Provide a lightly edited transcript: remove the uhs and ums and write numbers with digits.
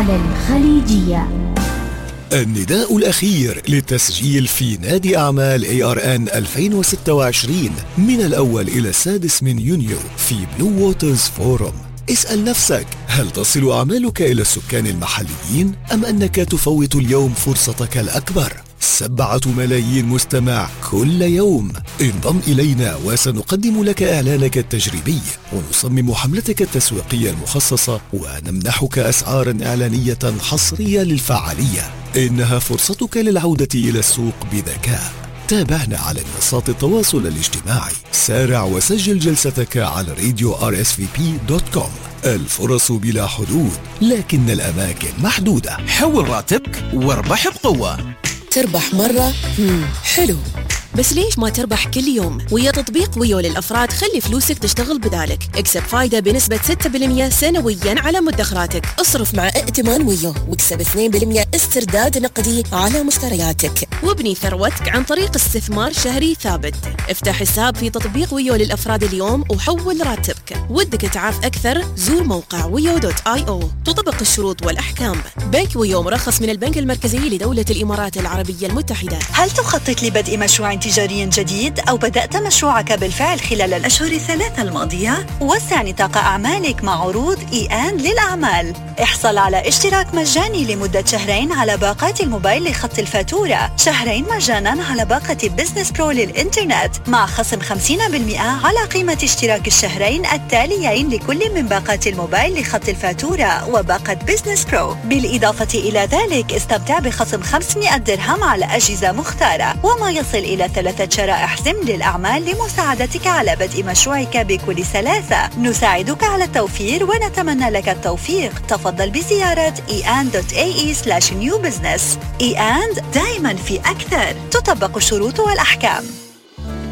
على الخليجية. النداء الأخير للتسجيل في نادي أعمال ARN 2026 من الأول إلى السادس من يونيو في بلو ووترز فورم. اسأل نفسك، هل تصل أعمالك إلى السكان المحليين أم أنك تفوت اليوم فرصتك الأكبر؟ 7 ملايين مستمع كل يوم. انضم إلينا وسنقدم لك إعلانك التجريبي ونصمم حملتك التسويقية المخصصة ونمنحك أسعارا إعلانية حصرية للفعالية. إنها فرصتك للعودة إلى السوق بذكاء. تابعنا على منصات التواصل الاجتماعي. سارع وسجل جلستك على راديو rsvp.com. الفرص بلا حدود، لكن الأماكن محدودة. حول راتبك واربح بقوة. تربح مرة؟ حلو، بس ليش ما تربح كل يوم؟ ويا تطبيق ويو للأفراد خلي فلوسك تشتغل بذلك. اكسب فايدة بنسبة 6% سنوياً على مدخراتك. اصرف مع ائتمان ويو واكسب 2% استرداد نقدي على مشترياتك. وابني ثروتك عن طريق استثمار شهري ثابت. افتح حساب في تطبيق ويو للأفراد اليوم وحول راتبك. ودك تعرف أكثر؟ زور موقع ويو.io. تطبق الشروط والأحكام. بنك ويو مرخص من البنك المركزي لدولة الإمارات العربية المتحدة. هل تخطط لبدء مشروع تجاري جديد أو بدأت مشروعك بالفعل خلال الأشهر 3 الماضية؟ وسع نطاق أعمالك مع عروض إيآن للأعمال. احصل على اشتراك مجاني لمدة 2 على باقات الموبايل لخط الفاتورة، 2 مجانا على باقة بزنس برو للإنترنت، مع خصم 50% على قيمة اشتراك الشهرين التاليين لكل من باقات الموبايل لخط الفاتورة وباقة بزنس برو. بالإضافة إلى ذلك استمتع بخصم 500 درهم على أجهزة مختارة وما يصل إلى 3 شرائح زم للأعمال لمساعدتك على بدء مشروعك بكل سلاسة. نساعدك على التوفير ونتمنى لك التوفيق. تفضل بزيارة ean.ae/newbusiness. ean دائما في أكثر. تطبق الشروط والأحكام.